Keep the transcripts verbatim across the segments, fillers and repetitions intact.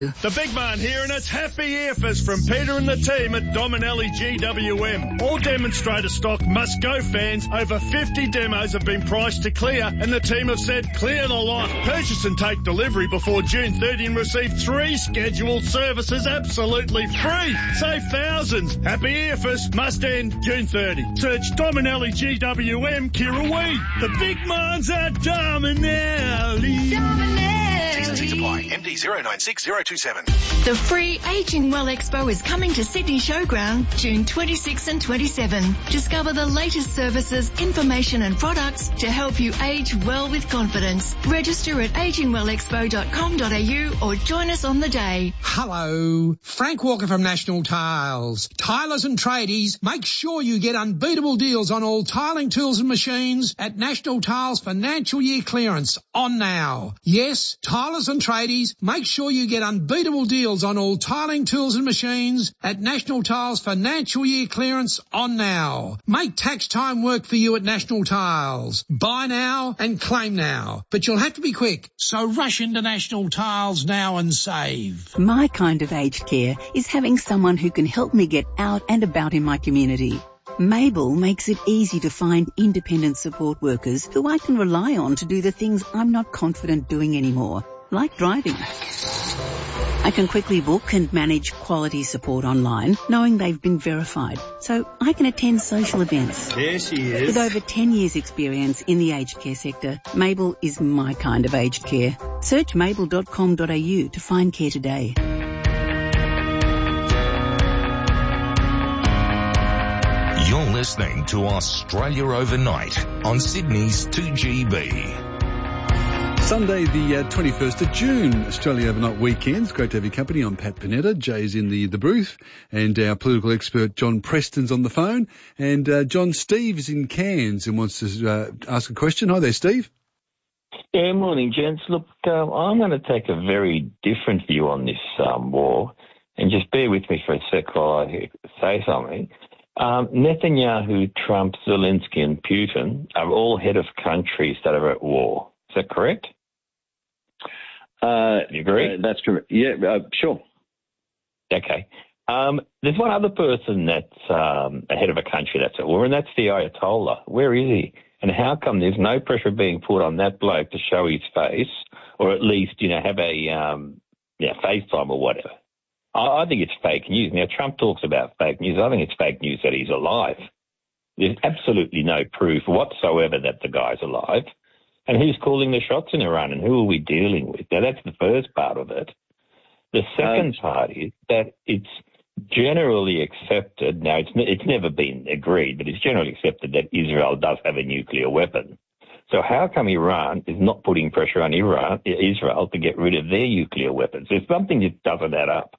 The big man here, and it's happy earfers from Peter and the team at Dominelli G W M. All demonstrator stock must go fans. Over fifty demos have been priced to clear, and the team have said clear the lot. Purchase and take delivery before June thirtieth and receive three scheduled services absolutely free. Save thousands. Happy earfers must end June thirtieth. Search Dominelli G W M Kirrawee. The big man's at Dominelli. Dominelli. T's and C's apply. M D zero nine six zero two seven. The free Ageing Well Expo is coming to Sydney Showground June twenty-sixth and twenty-seventh. Discover the latest services, information and products to help you age well with confidence. Register at aging well expo dot com dot a u or join us on the day. Hello, Frank Walker from National Tiles. Tilers and tradies, make sure you get unbeatable deals on all tiling tools and machines at National Tiles financial year clearance on now. Yes, Tilers and tradies, make sure you get unbeatable deals on all tiling tools and machines at National Tiles financial year clearance on now. Make tax time work for you at National Tiles. Buy now and claim now, but you'll have to be quick, so rush into National Tiles now and save. My kind of aged care is having someone who can help me get out and about in my community. Mabel makes it easy to find independent support workers who I can rely on to do the things I'm not confident doing anymore, like driving. I can quickly book and manage quality support online, knowing they've been verified, so I can attend social events. There she is. With over ten years' experience in the aged care sector, Mabel is my kind of aged care. Search mabel dot com dot a u to find care today. You're listening to Australia Overnight on Sydney's two G B. Sunday the uh, twenty-first of June, Australia Overnight Weekends. Great to have your company. I'm Pat Panetta. Jay's in the, the booth, and our political expert John Preston's on the phone. And uh, John, Steve is in Cairns and wants to uh, ask a question. Hi there, Steve. Yeah, morning, gents. Look, um, I'm going to take a very different view on this um, war, and just bear with me for a sec while I say something. Um, Netanyahu, Trump, Zelensky and Putin are all head of countries that are at war. Is that correct? Uh, you agree? Uh, that's correct. Yeah, uh, sure. Okay. Um, there's one other person that's um, a head of a country that's at war, and that's the Ayatollah. Where is he? And how come there's no pressure being put on that bloke to show his face, or at least, you know, have a um, yeah, FaceTime or whatever? I think it's fake news. Now, Trump talks about fake news. I think it's fake news that he's alive. There's absolutely no proof whatsoever that the guy's alive. And who's calling the shots in Iran, and who are we dealing with? Now, that's the first part of it. The second um, part is that it's generally accepted. Now, it's it's never been agreed, but it's generally accepted that Israel does have a nuclear weapon. So how come Iran is not putting pressure on Iran, Israel to get rid of their nuclear weapons? There's something that doesn't add up.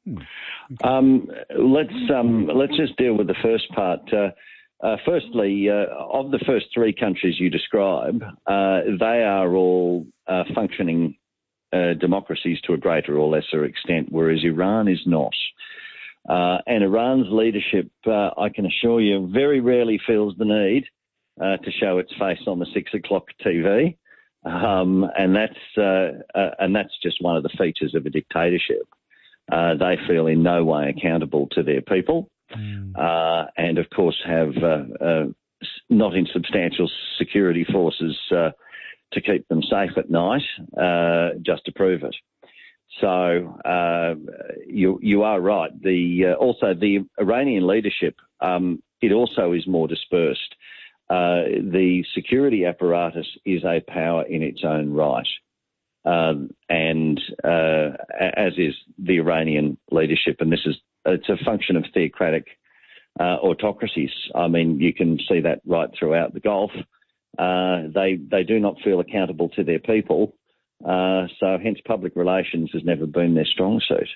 Um, let's um, let's just deal with the first part. Uh, uh, firstly, uh, of the first three countries you describe, uh, they are all uh, functioning uh, democracies to a greater or lesser extent, whereas Iran is not. Uh, and Iran's leadership, uh, I can assure you, very rarely feels the need uh, to show its face on the six o'clock T V, um, and that's uh, uh, and that's just one of the features of a dictatorship. Uh, they feel in no way accountable to their people, mm. uh, and of course have uh, uh, not insubstantial security forces uh, to keep them safe at night, uh, just to prove it. So uh, you you are right. The uh, also the Iranian leadership, um, it also is more dispersed. Uh, the security apparatus is a power in its own right. Um, and uh, as is the Iranian leadership, and this is it's a function of theocratic uh, autocracies. I mean, you can see that right throughout the Gulf. Uh, they they do not feel accountable to their people, uh, so hence public relations has never been their strong suit.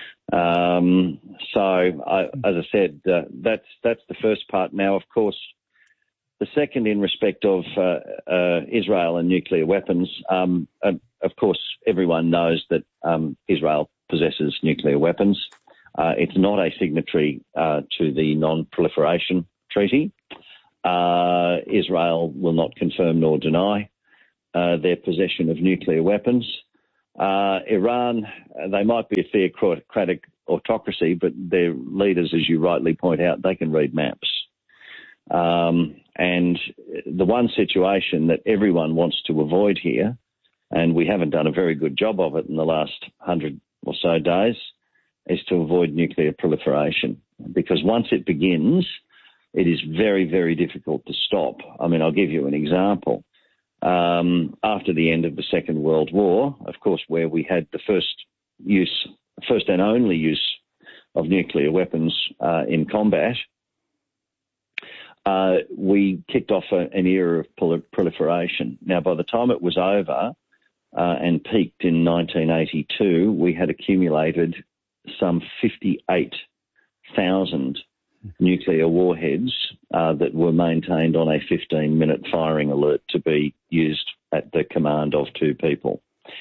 Um, so, I, as I said, uh, that's that's the first part. Now, of course, the second in respect of uh, uh, Israel and nuclear weapons. Um, uh, Of course, everyone knows that um, Israel possesses nuclear weapons. Uh, it's not a signatory uh, to the Non-Proliferation Treaty. Uh, Israel will not confirm nor deny uh, their possession of nuclear weapons. Uh, Iran, they might be a theocratic autocracy, but their leaders, as you rightly point out, they can read maps. Um, and the one situation that everyone wants to avoid here, and we haven't done a very good job of it in the last hundred or so days, is to avoid nuclear proliferation. Because once it begins, it is very, very difficult to stop. I mean, I'll give you an example. Um, after the end of the Second World War, of course, where we had the first use, first and only use of nuclear weapons uh, in combat, uh, we kicked off a, an era of prol- proliferation. Now, by the time it was over uh, and peaked in nineteen eighty-two, we had accumulated some fifty-eight thousand nuclear warheads uh, that were maintained on a fifteen-minute firing alert to be used at the command of two people.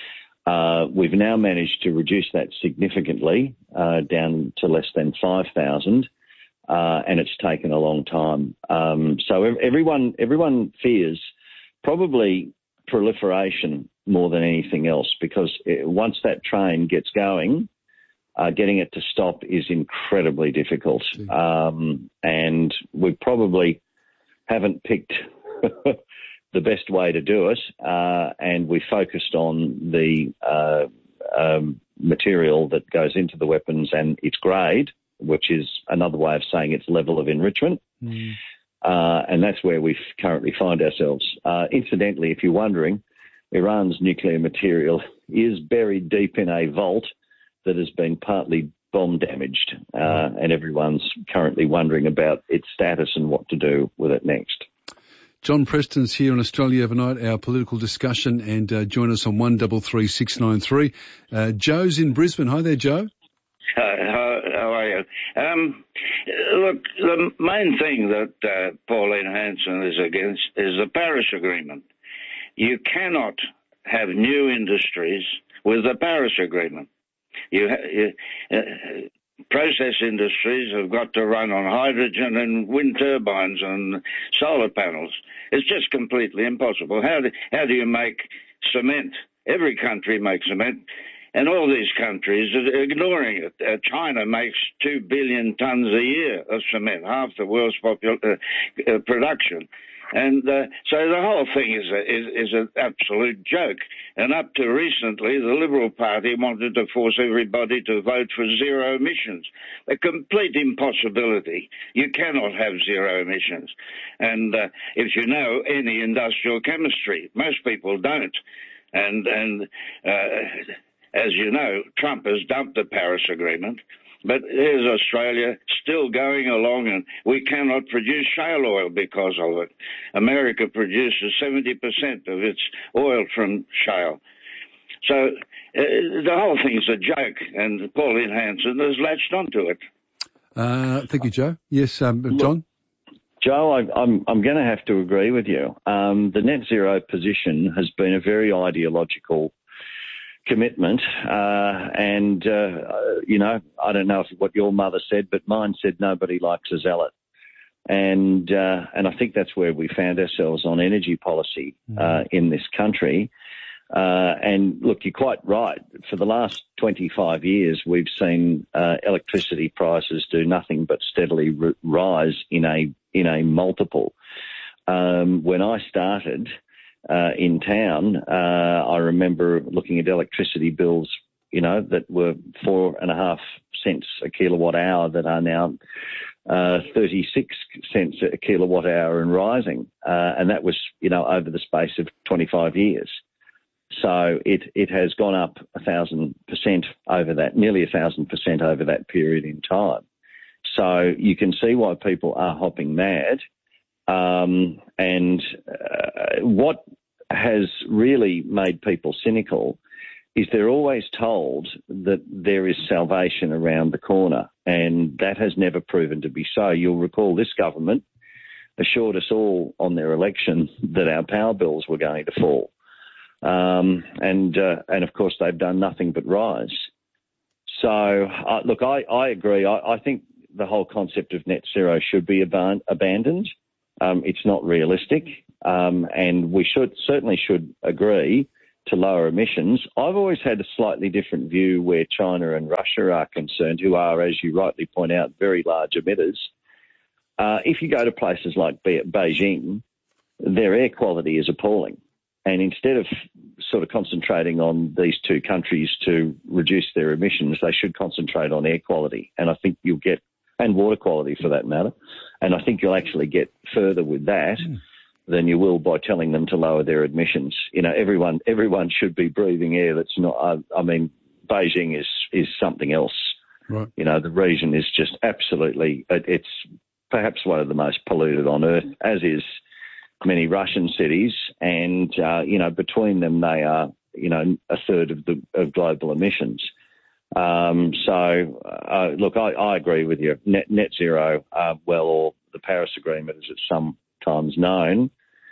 Uh, we've now managed to reduce that significantly uh, down to less than five thousand, uh, and it's taken a long time. Um, so everyone, everyone fears probably proliferation more than anything else, because it, once that train gets going, Uh, getting it to stop is incredibly difficult. Um, and we probably haven't picked the best way to do it. Uh, and we focused on the uh, um, material that goes into the weapons and its grade, which is another way of saying its level of enrichment. Mm. Uh, and that's where we currently find ourselves. Uh, incidentally, if you're wondering, Iran's nuclear material is buried deep in a vault that has been partly bomb damaged, uh, and everyone's currently wondering about its status and what to do with it next. John Preston's here on Australia Overnight, our political discussion, and uh, join us on one three three six nine three. Uh, Joe's in Brisbane. Hi there, Joe. Uh, how, how are you? Um, look, the main thing that uh, Pauline Hanson is against is the Paris Agreement. You cannot have new industries with the Paris Agreement. You, you uh, process industries have got to run on hydrogen and wind turbines and solar panels. It's just completely impossible. How do, how do you make cement? Every country makes cement, and all these countries are ignoring it. Uh, China makes two billion tons a year of cement, half the world's popul- uh, uh, production. And uh, so the whole thing is a, is, is an absolute joke. And up to recently, the Liberal Party wanted to force everybody to vote for zero emissions. A complete impossibility. You cannot have zero emissions. And uh, if you know any industrial chemistry, most people don't. And, and uh, as you know, Trump has dumped the Paris Agreement. But here's Australia still going along, and we cannot produce shale oil because of it. America produces seventy percent of its oil from shale. So uh, the whole thing's a joke, and Pauline Hanson has latched onto it. Uh, thank you, Joe. Yes, um, John? Look, Joe, I, I'm, I'm going to have to agree with you. Um, the net zero position has been a very ideological commitment, uh, and, uh, you know, I don't know if what your mother said, but mine said nobody likes a zealot. And, uh, and I think that's where we found ourselves on energy policy, uh, mm. in this country. Uh, and look, you're quite right. For the last twenty-five years, we've seen, uh, electricity prices do nothing but steadily r- rise in a, in a multiple. Um, when I started, Uh, in town, uh, I remember looking at electricity bills, you know, that were four and a half cents a kilowatt hour that are now uh, thirty-six cents a kilowatt hour and rising. Uh, and that was, you know, over the space of twenty-five years. So it, it has gone up a thousand percent over that, nearly a thousand percent over that period in time. So you can see why people are hopping mad. Um, and uh, what has really made people cynical is they're always told that there is salvation around the corner, and that has never proven to be so. You'll recall this government assured us all on their election that our power bills were going to fall. Um, and, uh, and of course, they've done nothing but rise. So, uh, look, I, I agree. I, I think the whole concept of net zero should be aban- abandoned. Um, it's not realistic, um, and we should certainly should agree to lower emissions. I've always had a slightly different view where China and Russia are concerned, who are, as you rightly point out, very large emitters. Uh, if you go to places like Be- Beijing, their air quality is appalling. And instead of sort of concentrating on these two countries to reduce their emissions, they should concentrate on air quality. And I think you'll get, and water quality for that matter, and I think you'll actually get further with that mm. than you will by telling them to lower their emissions. You know, everyone everyone should be breathing air that's not, I, I mean, Beijing is, is something else. Right. You know, the region is just absolutely, it, it's perhaps one of the most polluted on earth, as is many Russian cities. And, uh, you know, between them, they are, you know, a third of the of global emissions. Um, so, uh, look, I, I agree with you. Net, net zero, uh, well, or the Paris Agreement, as it's sometimes known.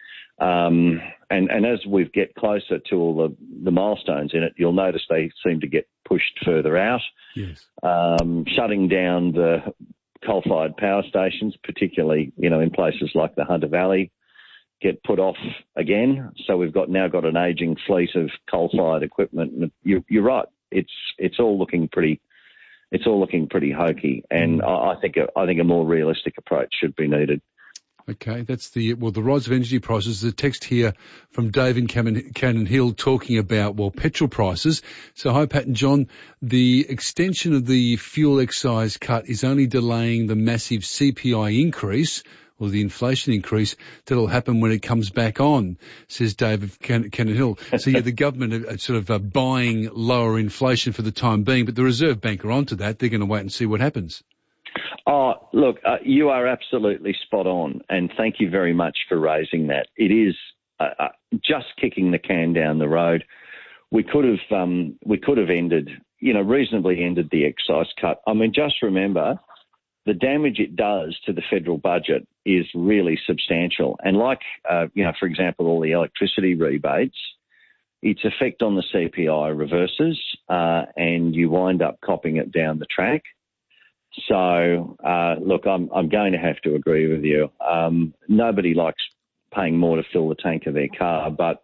Um, and, and as we get closer to all the, the milestones in it, you'll notice they seem to get pushed further out. Yes. Um, shutting down the coal-fired power stations, particularly, you know, in places like the Hunter Valley, get put off again. So we've got now got an ageing fleet of coal-fired equipment. And you, you're right. It's it's all looking pretty. It's all looking pretty hokey, and mm. I, I think a, I think a more realistic approach should be needed. Okay, that's the well the rise of energy prices. The text here from Dave in Cannon Hill talking about well petrol prices. So hi Pat and John, the extension of the fuel excise cut is only delaying the massive C P I increase, or the inflation increase that'll happen when it comes back on, says David Can- Cannon Hill. So yeah, the government are sort of uh, buying lower inflation for the time being, but the Reserve Bank are onto that. They're going to wait and see what happens. Oh, look, uh, you are absolutely spot on, and thank you very much for raising that. It is uh, uh, just kicking the can down the road. We could have, um, we could have ended, you know, reasonably ended the excise cut. I mean, just remember, the damage it does to the federal budget is really substantial. And like, uh, you know, for example, all the electricity rebates, its effect on the C P I reverses uh, and you wind up copping it down the track. So, uh, look, I'm, I'm going to have to agree with you. Um, nobody likes paying more to fill the tank of their car, but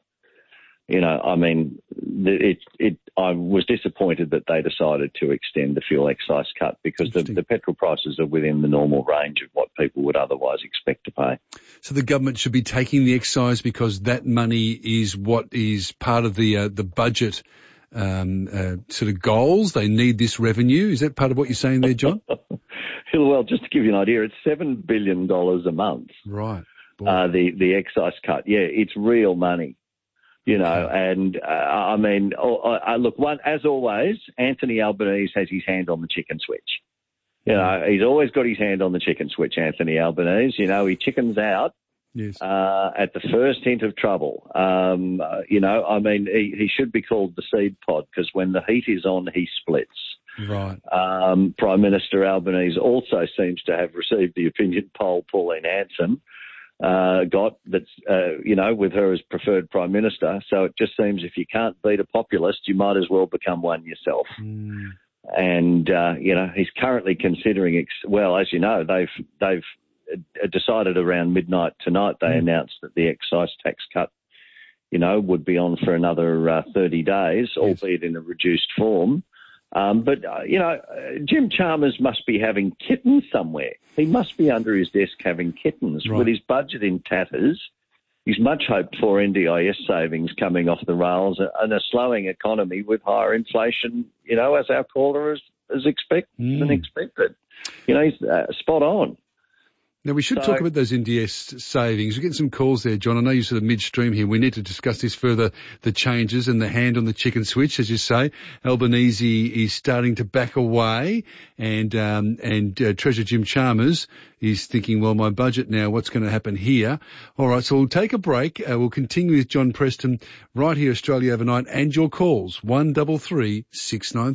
you know, I mean, it, it, I was disappointed that they decided to extend the fuel excise cut because the, the petrol prices are within the normal range of what people would otherwise expect to pay. So the government should be taking the excise because that money is what is part of the uh, the budget um, uh, sort of goals. They need this revenue. Is that part of what you're saying there, John? Well, just to give you an idea, it's seven billion dollars a month. Right. Uh, the, the excise cut. Yeah, it's real money. You know, and uh, I mean, I, I, look, one, as always, Anthony Albanese has his hand on the chicken switch. You know, he's always got his hand on the chicken switch, Anthony Albanese. You know, he chickens out yes. uh, at the first hint of trouble. Um, uh, you know, I mean, he, he should be called the seed pod because when the heat is on, he splits. Right. Um, Prime Minister Albanese also seems to have received the opinion poll Pauline Hanson Uh, got that's, uh, you know, with her as preferred Prime Minister. So it just seems if you can't beat a populist, you might as well become one yourself. Mm. And, uh, you know, he's currently considering, ex- well, as you know, they've, they've uh, decided around midnight tonight, they mm. announced that the excise tax cut, you know, would be on for another uh, thirty days, yes. albeit in a reduced form. Um, but, uh, you know, uh, Jim Chalmers must be having kittens somewhere. He must be under his desk having kittens. Right. With his budget in tatters, his much hoped for N D I S savings coming off the rails and a slowing economy with higher inflation, you know, as our caller has, has expect, mm. been expected. You know, he's uh, spot on. Now, we should So, talk about those N D S savings. We're getting some calls there, John. I know you're sort of midstream here. We need to discuss this further, the changes and the hand on the chicken switch, as you say. Albanese is starting to back away, and um, and uh, Treasurer Jim Chalmers is thinking, well, my budget now, what's going to happen here? All right, so we'll take a break. Uh, we'll continue with John Preston right here, Australia Overnight, and your calls, one double three six nine three.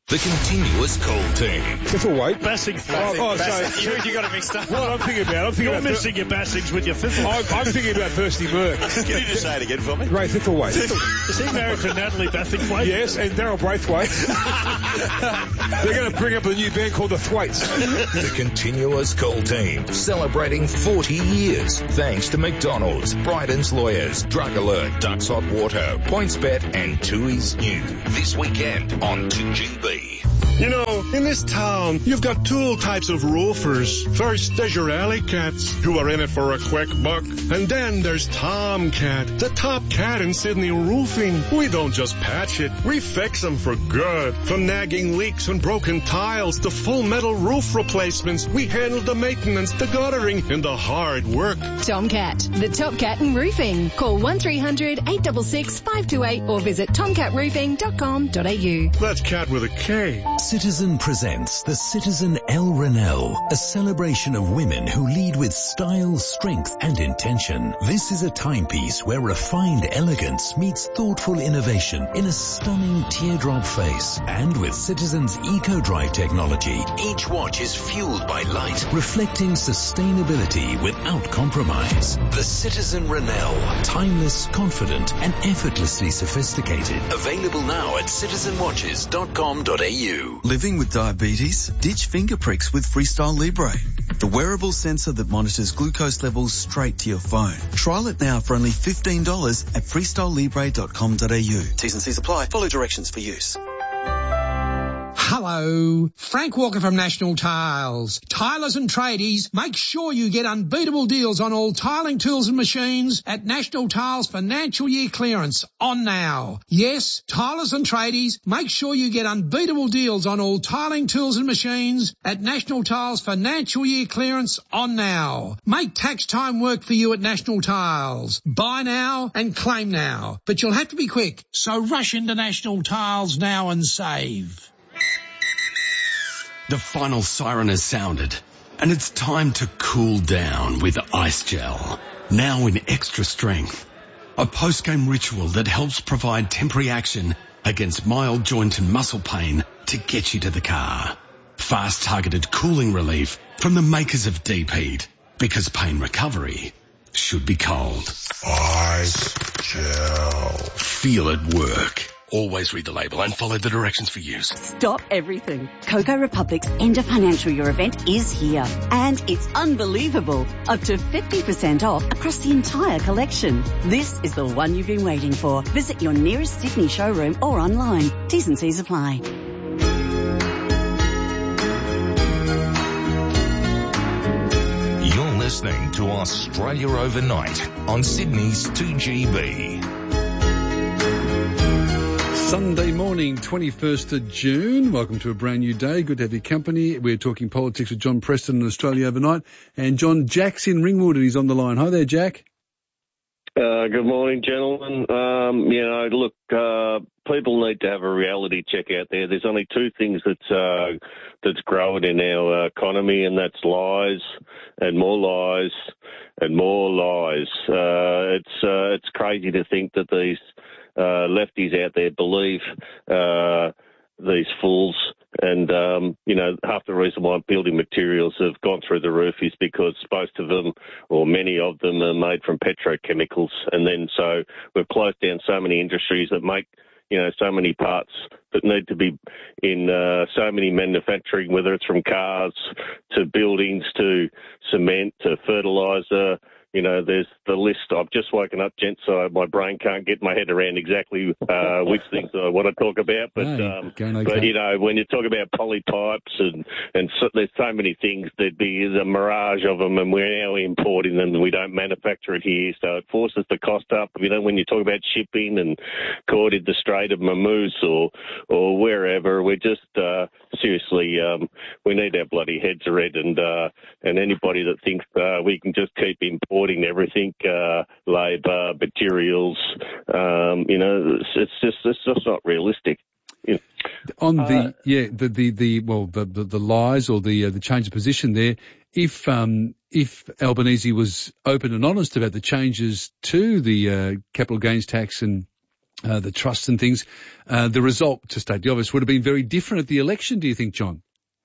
The continuous call team. Fiffle weight. Bassing. Oh, oh so you, you got it mixed up. What I'm thinking about, I'm thinking You're about missing your Bassings with your fiffle. I'm, I'm thinking about Thirsty Merc. Can you just say it again for me? Ray Fiffleweight. Is he married to Natalie Bathingthwaite? Yes, and Daryl Braithwaite. They're going to bring up a new band called the Thwaites. The continuous call team, celebrating forty years. Thanks to McDonald's, Bryden's Lawyers, Drug Alert, Ducks Hot Water, PointsBet, and Tooheys New. This weekend on two G B. You know, in this town, you've got two types of roofers. First, there's your alley cats, who are in it for a quick buck. And then there's Tomcat, the top cat in Sydney roofing. We don't just patch it, we fix them for good. From nagging leaks and broken tiles to full metal roof replacements, we handle the maintenance, the guttering, and the hard work. Tomcat, the top cat in roofing. Call one three hundred, eight six six, five two eight or visit tomcat roofing dot com dot a u. That's cat with a K. Citizen presents the Citizen El Renelle, a celebration of women who lead with style, strength and intention. This is a timepiece where refined elegance meets thoughtful innovation in a stunning teardrop face. And with Citizen's Eco-Drive technology, each watch is fueled by light, reflecting sustainability without compromise. The Citizen Renelle, timeless, confident and effortlessly sophisticated. Available now at citizen watches dot com dot a u. Living with diabetes? Ditch finger pricks with Freestyle Libre, the wearable sensor that monitors glucose levels straight to your phone. Trial it now for only fifteen dollars at freestyle libre dot com dot a u. T's and C's apply. Follow directions for use. Hello, Frank Walker from National Tiles. Tilers and tradies, make sure you get unbeatable deals on all tiling tools and machines at National Tiles Financial Year Clearance on now. Yes, tilers and tradies, make sure you get unbeatable deals on all tiling tools and machines at National Tiles Financial Year Clearance on now. Make tax time work for you at National Tiles. Buy now and claim now, but you'll have to be quick, so rush into National Tiles now and save. The final siren has sounded, and it's time to cool down with Ice Gel, now in extra strength. A post-game ritual that helps provide temporary action against mild joint and muscle pain to get you to the car. Fast targeted cooling relief from the makers of Deep Heat, because pain recovery should be cold. Ice Gel. Feel it work. Always read the label and follow the directions for use. Stop everything. Coco Republic's End of Financial Year event is here. And it's unbelievable. Up to fifty percent off across the entire collection. This is the one you've been waiting for. Visit your nearest Sydney showroom or online. T's and C's apply. You're listening to Australia Overnight on Sydney's two G B. Sunday morning, twenty-first of June. Welcome to a brand new day. Good to have your company. We're talking politics with John Preston on Australia Overnight. And John, Jack's in Ringwood and he's on the line. Hi there, Jack. Uh, good morning, gentlemen. Um, you know, look, uh, people need to have a reality check out there. There's only two things that's, uh, that's growing in our economy, and that's lies and more lies and more lies. Uh, it's, uh, it's crazy to think that these, Uh, lefties out there believe uh, these fools. And, um, you know, half the reason why building materials have gone through the roof is because most of them, or many of them, are made from petrochemicals. And then so we've closed down so many industries that make, you know, so many parts that need to be in uh, so many manufacturing, whether it's from cars to buildings to cement to fertiliser. You know, there's the list. I've just woken up, gents, so my brain can't get my head around exactly uh, which things I want to talk about. But, no, um, okay. but you know, when you talk about poly pipes and, and so, there's so many things, there'd be a mirage of them, and we're now importing them and we don't manufacture it here. So it forces the cost up. You know, when you talk about shipping and caught in the Strait of Hormuz or, or wherever, we're just uh, seriously, um, we need our bloody heads red. And, uh, and anybody that thinks uh, we can just keep importing everything, uh, labour, materials, um, you know, it's, it's just it's just not realistic. You know. On the uh, yeah the, the the well the the, the lies or the uh, the change of position there. If um if Albanese was open and honest about the changes to the uh, capital gains tax and uh, the trusts and things, uh, the result, to state the obvious, would have been very different at the election, do you think, John?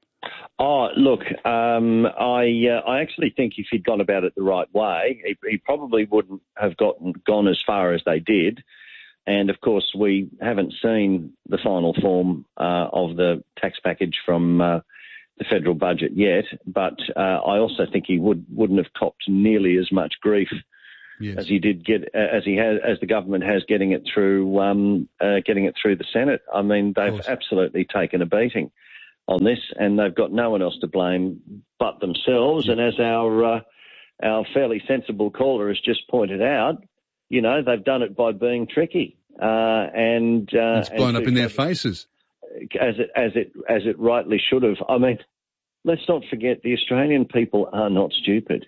Oh, look, um, I uh, I actually think if he'd gone about it the right way, he, he probably wouldn't have gotten gone as far as they did. And, of course, we haven't seen the final form uh, of the tax package from uh, the federal budget yet. But uh, I also think he would, wouldn't have copped nearly as much grief yes. as he did get, as he has, as the government has getting it through, um, uh, getting it through the Senate. I mean, they've absolutely taken a beating on this, and they've got no one else to blame but themselves. And as our uh, our fairly sensible caller has just pointed out, you know, they've done it by being tricky, uh, and uh, it's blown and up in their faces, as it as it as it rightly should have. I mean, let's not forget the Australian people are not stupid,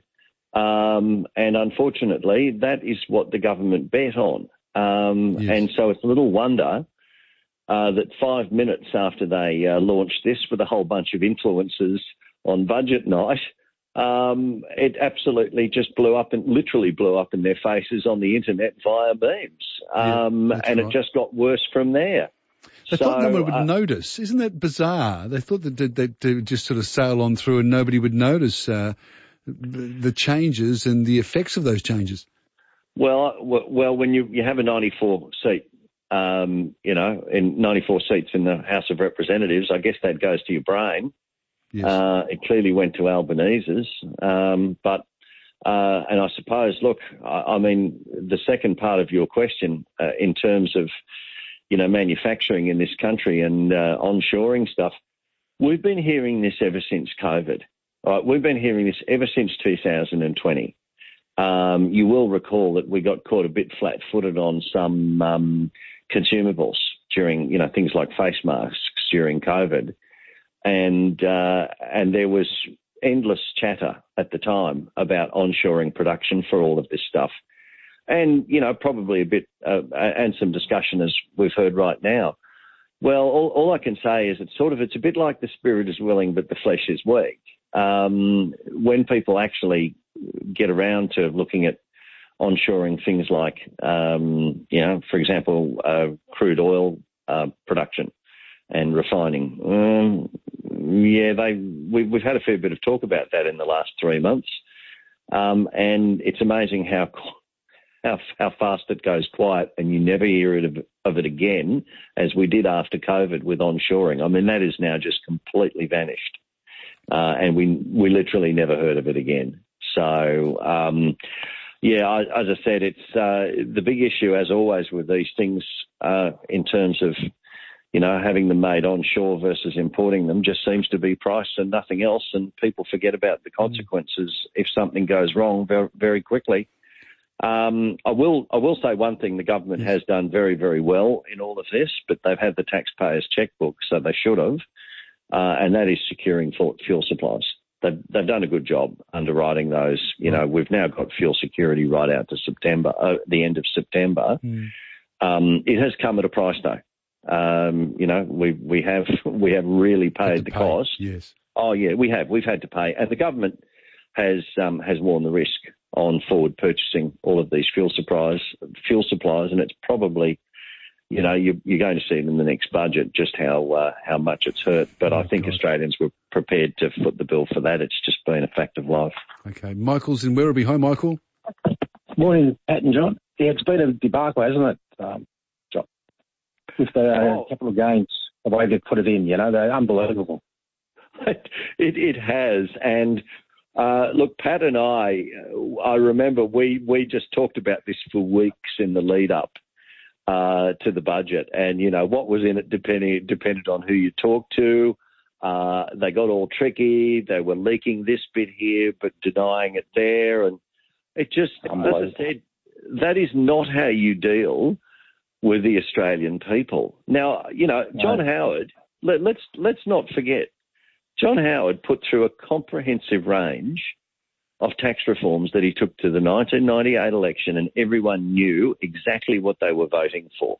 um, and unfortunately, that is what the government bet on, um, yes. and so it's little wonder. Uh, that five minutes after they uh, launched this with a whole bunch of influencers on budget night, um, it absolutely just blew up and literally blew up in their faces on the internet via memes. Um, yeah, and right. it just got worse from there. They so, thought no one would uh, notice. Isn't that bizarre? They thought that they'd, they'd just sort of sail on through and nobody would notice uh, the changes and the effects of those changes. Well, well, when you, you have a ninety-four seat, Um, you know, in ninety-four seats in the House of Representatives, I guess that goes to your brain. Yes. Uh, it clearly went to Albanese's. Um, but, uh, and I suppose, look, I, I mean, the second part of your question uh, in terms of, you know, manufacturing in this country and uh, onshoring stuff, we've been hearing this ever since COVID. All right, we've been hearing this ever since two thousand twenty. Um, you will recall that we got caught a bit flat-footed on some um, consumables during, you know, things like face masks during COVID. And uh, and there was endless chatter at the time about onshoring production for all of this stuff. And, you know, probably a bit, uh, and some discussion as we've heard right now. Well, all, all I can say is it's sort of, it's a bit like the spirit is willing, but the flesh is weak. Um, when people actually get around to looking at onshoring things like, um, you know, for example, uh, crude oil uh, production and refining. Um, yeah, they we, we've had a fair bit of talk about that in the last three months, um, and it's amazing how how how fast it goes quiet, and you never hear it of, of it again, as we did after COVID with onshoring. I mean, that is now just completely vanished, uh, and we we literally never heard of it again. So, um, yeah, I, as I said, it's uh, the big issue, as always, with these things uh, in terms of, you know, having them made onshore versus importing them just seems to be price and nothing else, and people forget about the consequences if something goes wrong very, very quickly. Um, I will I will say one thing the government has done very, very well in all of this, but they've had the taxpayers' checkbook, so they should have, uh, and that is securing fuel supplies. They've, they've done a good job underwriting those. You know, we've now got fuel security right out to September, uh, the end of September. Mm. Um, it has come at a price, though. Um, you know, we we have we have really paid the pay. cost. Yes. Oh yeah, we have. We've had to pay, and the government has um, has worn the risk on forward purchasing all of these fuel supplies, fuel supplies, and it's probably, you know, you're, you're going to see in the next budget just how uh, how much it's hurt. But oh, I think God. Australians were prepared to foot the bill for that. It's just been a fact of life. Okay, Michael's in Werribee. Hi, Michael. Morning, Pat and John. Yeah, it's been a debacle, hasn't it, um, John? With the uh, oh. capital gains, the way they've put it in, you know, they're unbelievable. It, it has, and uh, look, Pat and I, I remember we, we just talked about this for weeks in the lead up uh, to the budget, and you know what was in it depending depended on who you talked to. Uh, they got all tricky. They were leaking this bit here, but denying it there, and it just, as I said, that is not how you deal with the Australian people. Now, you know, John no. Howard. Let, let's let's not forget. John Howard put through a comprehensive range of tax reforms that he took to the nineteen ninety-eight election, and everyone knew exactly what they were voting for.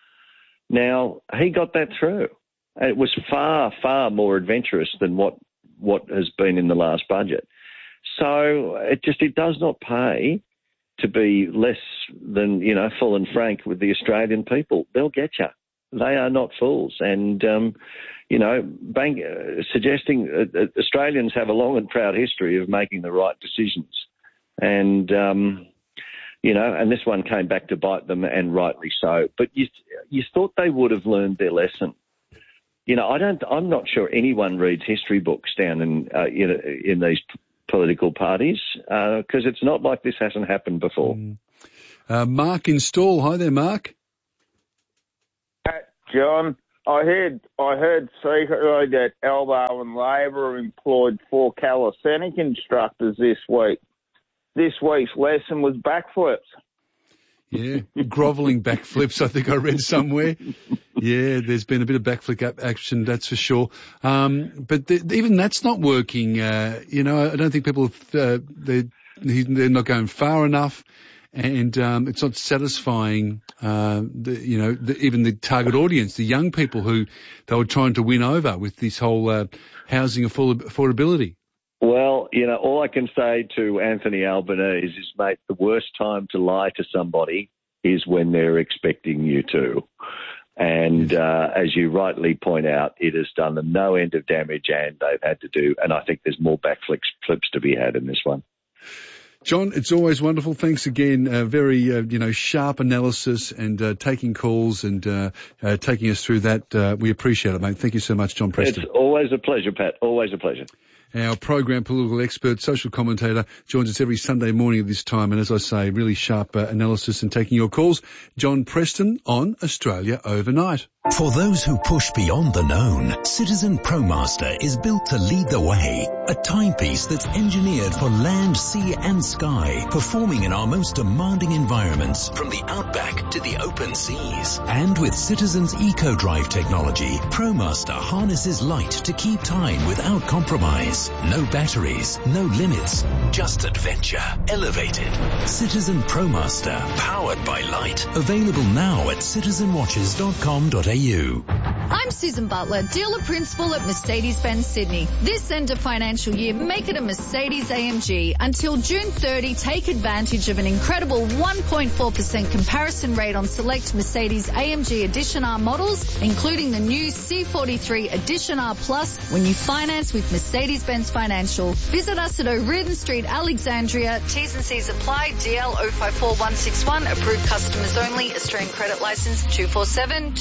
Now, he got that through. It was far, far more adventurous than what, what has been in the last budget. So it just it does not pay to be less than, you know, full and frank with the Australian people, they'll get you. They are not fools. And, um, you know, bank, uh, suggesting uh, Australians have a long and proud history of making the right decisions. And, um, you know, and this one came back to bite them, and rightly so. But you, you thought they would have learned their lesson. You know, I don't, I'm not sure anyone reads history books down in, uh, in, in these p- political parties, because uh, it's not like this hasn't happened before. Mm. Uh, Mark in Stall. Hi there, Mark. John, I heard I heard secretly that Albo and Labor employed four calisthenic instructors this week. This week's lesson was backflips. Yeah, grovelling backflips, I think I read somewhere. Yeah, there's been a bit of backflip action, that's for sure. Um, but the, even that's not working. Uh, you know, I don't think people, uh, they're, they're not going far enough. And um, it's not satisfying, uh, the, you know, the, even the target audience, the young people who they were trying to win over with this whole uh, housing affordability. Well, you know, all I can say to Anthony Albanese is, mate, the worst time to lie to somebody is when they're expecting you to. And uh, as you rightly point out, it has done them no end of damage, and they've had to do, and I think there's more backflips flips to be had in this one. John, it's always wonderful. Thanks again. Uh, very, uh, you know, sharp analysis and uh, taking calls and uh, uh, taking us through that. Uh, we appreciate it, mate. Thank you so much, John Preston. It's always a pleasure, Pat. Always a pleasure. Our program political expert, social commentator, joins us every Sunday morning at this time. And as I say, really sharp uh, analysis and taking your calls. John Preston on Australia Overnight. For those who push beyond the known, Citizen ProMaster is built to lead the way. A timepiece that's engineered for land, sea and sky, performing in our most demanding environments, from the outback to the open seas. And with Citizen's EcoDrive technology, ProMaster harnesses light to keep time without compromise. No batteries, no limits, just adventure elevated. Citizen ProMaster, powered by light. Available now at citizen watches dot com dot a u. I'm Susan Butler, dealer principal at Mercedes-Benz Sydney. This end of financial year, make it a Mercedes A M G. Until June thirtieth, take advantage of an incredible one point four percent comparison rate on select Mercedes A M G Edition R models, including the new C forty-three Edition R Plus, when you finance with Mercedes-Benz Financial. Visit us at O'Riordan Street, Alexandria. T's and C's apply. D L zero five four one six one. Approved customers only. Australian credit license two four seven